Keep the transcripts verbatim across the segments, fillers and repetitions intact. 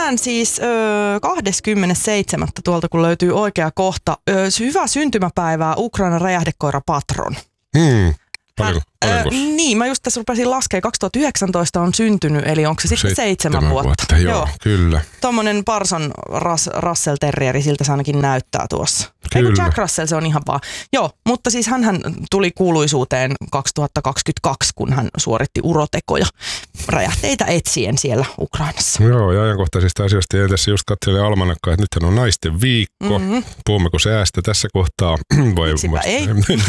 tänään siis ö, kahdeskymmenesseitsemäs tuolta, kun löytyy oikea kohta. Ö, hyvää syntymäpäivää Ukrainan räjähdekoira Patron. Hmm. Paljon, Hän, ö, niin, mä just tässä rupesin laskemaan. kaksituhattayhdeksäntoista on syntynyt, eli onko se sitten seitsemän, seitsemän vuotta? vuotta joo, joo, kyllä. Tuommoinen Parson ras, Russell Terrieri, siltä se ainakin näyttää tuossa. Ei kun Jack Russell, se on ihan vaan. Joo, mutta siis hänhän tuli kuuluisuuteen kaksituhattakaksikymmentäkaksi, kun hän suoritti urotekoja räjähteitä etsien siellä Ukrainassa. Joo, ja ajankohtaisista asioista. Ja tässä just katselin almanakkaa, että nythän on naisten viikko. Mm-hmm. Puhummeko säästä tässä kohtaa? Miksipä ei?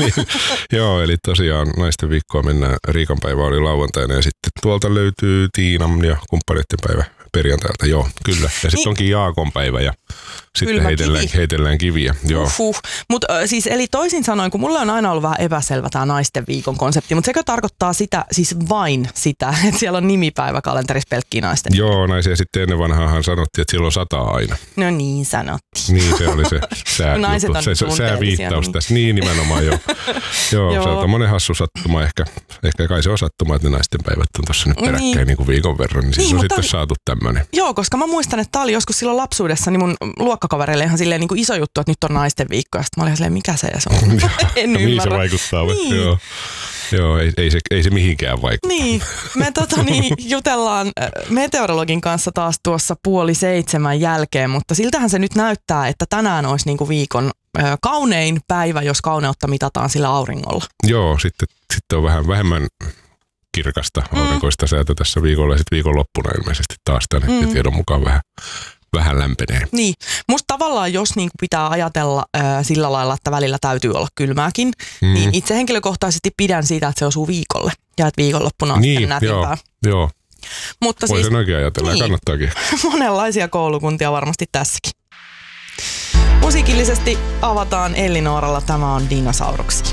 Joo, eli tosiaan naisten viikkoa mennään. Riikan päivä oli lauantaina ja sitten tuolta löytyy Tiinan ja kumppaneiden päivä perjantailta. Joo, kyllä. Ja sitten niin. onkin Jaakon päivä ja sitten heitellään, kivi. heitellään kiviä. Joo. Uhuh. Mut, äh, siis, eli toisin sanoen, kun mulla on aina ollut vähän epäselvä tämä naisten viikon konsepti, mutta sekö tarkoittaa sitä, siis vain sitä, että siellä on nimipäiväkalenterissa pelkkiä naisten? Joo, naisia sitten ennen vanhaahan sanottiin, että silloin sataa aina. No niin sanottiin. Niin, se oli se sää, naiset on se, sääviittaus niin. tässä. Niin nimenomaan jo. Joo, joo. Se on tommoinen hassu sattuma. Ehkä, ehkä kai se on sattuma, että ne naisten päivät on tuossa nyt peräkkäin niin. niin kuin viikon verran. Niin, niin siis on sitten saatu tämmöinen. Joo, koska mä muistan, että tää oli joskus silloin lapsuudessa, niin mun luokkakavereille ihan silleen niin kuin iso juttu, että nyt on naisten viikko. Ja sitten mä olin silleen, mikä se on? En ymmärrä. Niin se vaikuttaa. Niin. Joo, Joo ei, ei, se, ei se mihinkään vaikuta. Niin, me tota, niin, jutellaan meteorologin kanssa taas tuossa puoli seitsemän jälkeen, mutta siltähän se nyt näyttää, että tänään olisi niin kuin viikon ö, kaunein päivä, jos kauneutta mitataan sillä auringolla. Joo, sitten, sitten on vähän vähemmän kirkasta aurinkoista mm. säätä tässä viikolla ja sitten viikonloppuna ilmeisesti taas tämän mm. tiedon mukaan vähän. Vähän lämpenee. Niin. Musta tavallaan, jos niin pitää ajatella ää, sillä lailla, että välillä täytyy olla kylmääkin, mm. niin itse henkilökohtaisesti pidän siitä, että se osuu viikolle. Ja että viikonloppuna on niin, sitten nätimpää. Joo, joo. Mutta voi siis, sen oikein ajatella niin, ja kannattaakin. Monenlaisia koulukuntia varmasti tässäkin. Musiikillisesti avataan Elli Nooralla. Tämä on Dinosauruksia.